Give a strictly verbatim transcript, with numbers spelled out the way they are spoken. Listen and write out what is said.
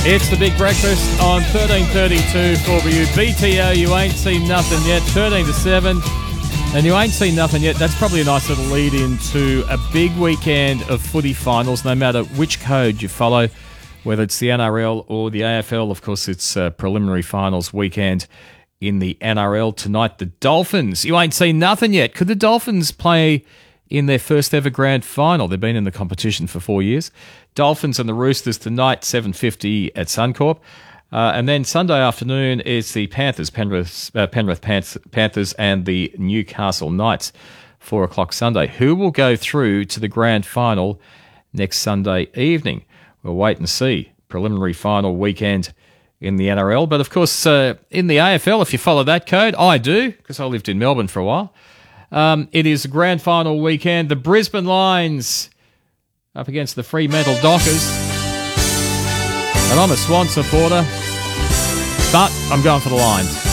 It's the Big Breakfast on thirteen thirty-two for you. B T O, you ain't seen nothing yet, thirteen to seven. And you ain't seen nothing yet. That's probably a nice little lead into a big weekend of footy finals, no matter which code you follow, whether it's the N R L or the A F L. Of course, it's a preliminary finals weekend in the N R L tonight. The Dolphins, you ain't seen nothing yet. Could the Dolphins play in their first ever grand final? They've been in the competition for four years. Dolphins and the Roosters tonight, seven fifty at Suncorp. Uh, and then Sunday afternoon is the Panthers, Penrith, uh, Penrith Panth- Panthers and the Newcastle Knights, four o'clock Sunday. Who will go through to the grand final next Sunday evening? We'll wait and see. Preliminary final weekend in the N R L. But of course, uh, in the A F L, if you follow that code, I do, because I lived in Melbourne for a while. Um, it is a grand final weekend. The Brisbane Lions up against the Fremantle Dockers. And I'm a Swan supporter, but I'm going for the Lions.